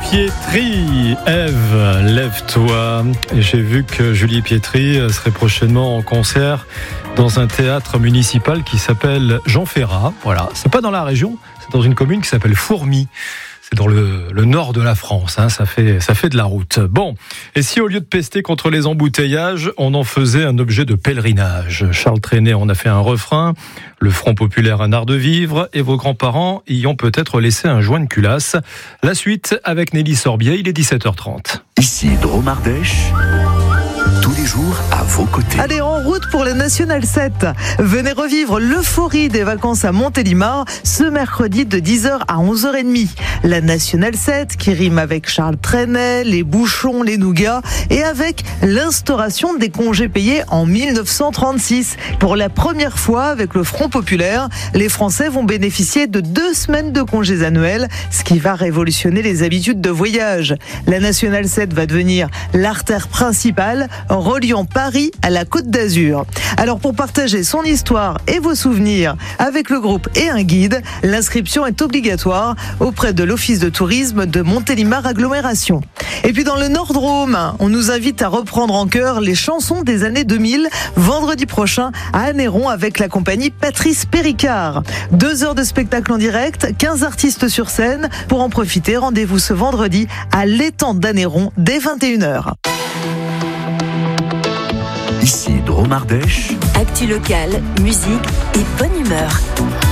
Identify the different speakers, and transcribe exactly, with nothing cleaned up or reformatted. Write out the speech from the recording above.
Speaker 1: Pietri. Ève, lève-toi. Et j'ai vu que Julie Pietri serait prochainement en concert dans un théâtre municipal qui s'appelle Jean Ferrat. Voilà, c'est pas dans la région, c'est dans une commune qui s'appelle Fourmies. C'est dans le, le nord de la France, hein, ça fait, ça fait de la route. Bon, et si au lieu de pester contre les embouteillages, on en faisait un objet de pèlerinage? Charles Trenet en a fait un refrain, le Front populaire un art de vivre, et vos grands-parents y ont peut-être laissé un joint de culasse. La suite avec Nelly Sorbier, il est dix-sept heures trente.
Speaker 2: Ici Dromardèche, tous les jours à vos côtés.
Speaker 3: Allez, en route pour le National sept. Venez revivre l'euphorie des vacances à Montélimar ce mercredi de dix heures à onze heures trente. La National sept qui rime avec Charles Trenet, les bouchons, les nougats et avec l'instauration des congés payés en mille neuf cent trente-six. Pour la première fois avec le Front populaire, les Français vont bénéficier de deux semaines de congés annuels, ce qui va révolutionner les habitudes de voyage. La National sept va devenir l'artère principale reliant Paris à la Côte d'Azur. Alors pour partager son histoire et vos souvenirs avec le groupe et un guide, l'inscription est obligatoire auprès de l'Office de tourisme de Montélimar Agglomération. Et puis dans le Nord-Drôme, on nous invite à reprendre en chœur les chansons des années deux mille vendredi prochain à Anneyron avec la compagnie Patrice Péricard. Deux heures de spectacle en direct, quinze artistes sur scène. Pour en profiter, rendez-vous ce vendredi à l'étang d'Anneyron dès vingt et une heures.
Speaker 2: Ici Dromardèche.
Speaker 4: Actu locale, musique et bonne humeur.